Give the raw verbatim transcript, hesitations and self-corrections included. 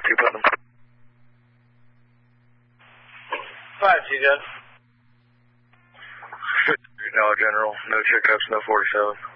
two Putnam. five two, guys. Dollar General, no checkups, no forty-seven.